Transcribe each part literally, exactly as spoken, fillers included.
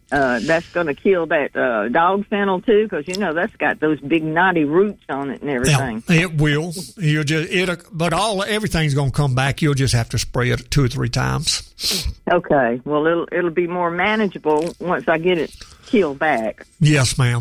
uh, that's going to kill that uh, dog fennel too, because you know that's got those big knotty roots on it and everything. Yeah, it will. You'll just it, but all everything's going to come back. You'll just have to spray it two or three times. Okay. Well, it'll it'll be more manageable once I get it killed back. Yes, ma'am.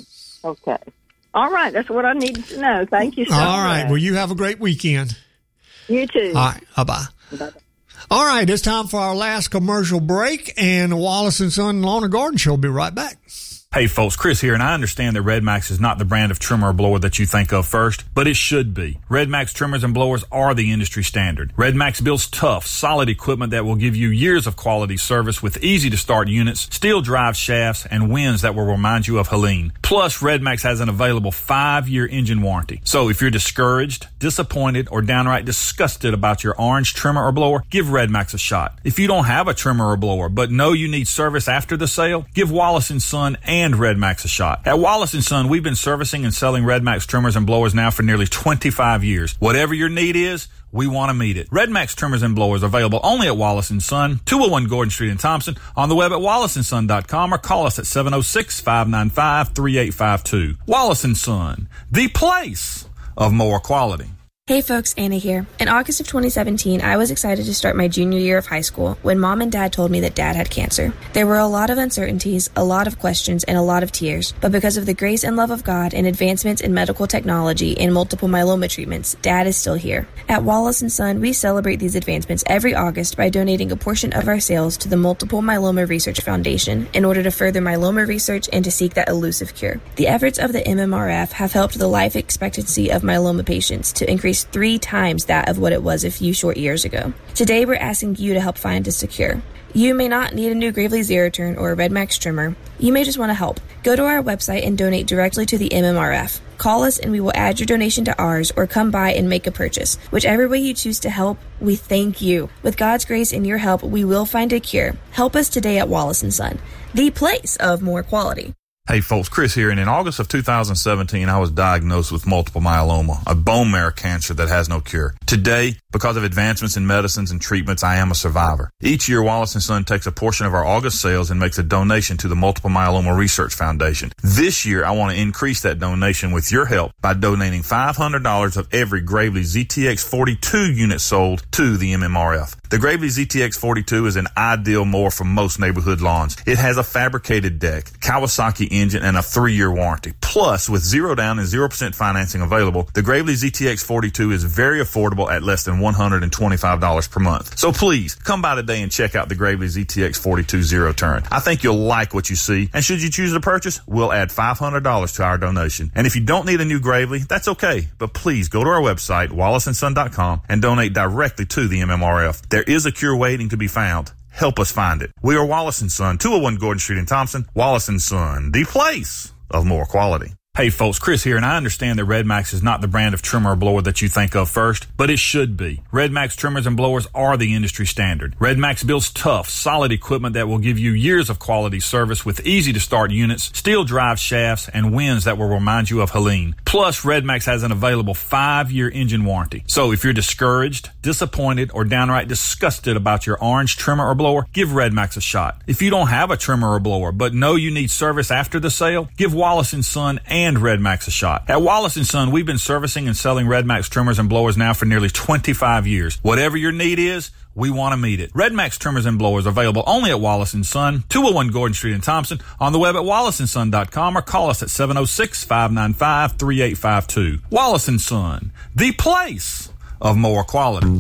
Okay. All right. That's what I needed to know. Thank you so much. All right. Well, you have a great weekend. You too. All right. Bye-bye. Bye-bye. All right. It's time for our last commercial break, and the Wallace and Son Lawn and Garden Show will be right back. Hey folks, Chris here, and I understand that Red Max is not the brand of trimmer or blower that you think of first, but it should be. Red Max trimmers and blowers are the industry standard. Red Max builds tough, solid equipment that will give you years of quality service with easy-to-start units, steel drive shafts, and winds that will remind you of Helene. Plus, Red Max has an available five-year engine warranty. So if you're discouraged, disappointed, or downright disgusted about your orange trimmer or blower, give Red Max a shot. If you don't have a trimmer or blower, but know you need service after the sale, give Wallace and Son and And Red Max a shot. At Wallace and Son, we've been servicing and selling Red Max trimmers and blowers now for nearly twenty-five years. Whatever your need is, we want to meet it. Red Max trimmers and blowers available only at Wallace and Son, two oh one Gordon Street in Thompson, on the web at wallace and son dot com, or call us at seven oh six, five nine five, three eight five two. Wallace and Son, the place of more quality. Hey folks, Anna here. In August of twenty seventeen, I was excited to start my junior year of high school when Mom and Dad told me that Dad had cancer. There were a lot of uncertainties, a lot of questions, and a lot of tears, but because of the grace and love of God and advancements in medical technology and multiple myeloma treatments, Dad is still here. At Wallace and Son, we celebrate these advancements every August by donating a portion of our sales to the Multiple Myeloma Research Foundation in order to further myeloma research and to seek that elusive cure. The efforts of the M M R F have helped the life expectancy of myeloma patients to increase three times that of what it was a few short years ago. Today, we're asking you to help find us a cure. You may not need a new Gravely Zeraturn or a Red Max trimmer. You may just want to help. Go to our website and donate directly to the M M R F. Call us and we will add your donation to ours, or come by and make a purchase. Whichever way you choose to help, we thank you. With God's grace and your help, we will find a cure. Help us today at Wallace and Son, the place of more quality. Hey folks, Chris here, and in August of two thousand seventeen, I was diagnosed with multiple myeloma, a bone marrow cancer that has no cure. Today, because of advancements in medicines and treatments, I am a survivor. Each year, Wallace and Son takes a portion of our August sales and makes a donation to the Multiple Myeloma Research Foundation. This year, I want to increase that donation with your help by donating five hundred dollars of every Gravely Z T X forty-two unit sold to the M M R F. The Gravely Z T X forty-two is an ideal mower for most neighborhood lawns. It has a fabricated deck, Kawasaki engine, and a three-year warranty. Plus, with zero down and zero percent financing available, the Gravely Z T X forty-two is very affordable at less than one hundred twenty-five dollars per month. So please, come by today and check out the Gravely Z T X forty-two Zero Turn. I think you'll like what you see, and should you choose to purchase, we'll add five hundred dollars to our donation. And if you don't need a new Gravely, that's okay, but please go to our website, wallace and son dot com, and donate directly to the M M R F. There is a cure waiting to be found. Help us find it. We are Wallace and Son, two oh one Gordon Street in Thompson. Wallace and Son, the place of more quality. Hey folks, Chris here, and I understand that Red Max is not the brand of trimmer or blower that you think of first, but it should be. Red Max trimmers and blowers are the industry standard. Red Max builds tough, solid equipment that will give you years of quality service with easy-to-start units, steel drive shafts, and winds that will remind you of Helene. Plus, Red Max has an available five-year engine warranty. So if you're discouraged, disappointed, or downright disgusted about your orange trimmer or blower, give Red Max a shot. If you don't have a trimmer or blower, but know you need service after the sale, give Wallace and Son and and Red Max a shot. At Wallace and Son, we've been servicing and selling Red Max trimmers and blowers now for nearly twenty-five years. Whatever your need is, we want to meet it. Red Max trimmers and blowers available only at Wallace and Son, two oh one Gordon Street in Thompson, on the web at wallace and son dot com, or call us at seven oh six, five nine five, three eight five two. Wallace and Son, the place of more quality.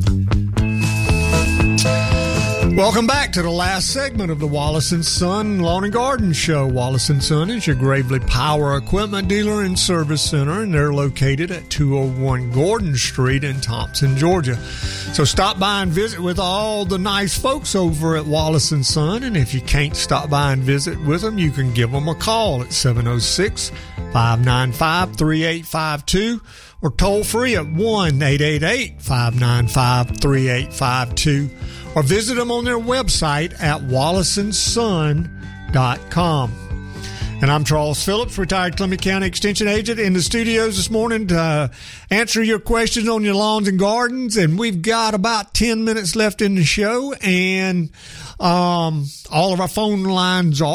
Welcome back to the last segment of the Wallace and Son Lawn and Garden Show. Wallace and Son is your Gravely Power Equipment dealer and service center, and they're located at two oh one Gordon Street in Thompson, Georgia. So stop by and visit with all the nice folks over at Wallace and Son, and if you can't stop by and visit with them, you can give them a call at seven oh six, five nine five, three eight five two or toll free at one eight eight eight, five nine five, three eight five two. Or visit them on their website at wallace and son dot com. And I'm Charles Phillips, retired Columbia County Extension Agent, in the studios this morning to uh, answer your questions on your lawns and gardens. And we've got about ten minutes left in the show, and um, all of our phone lines are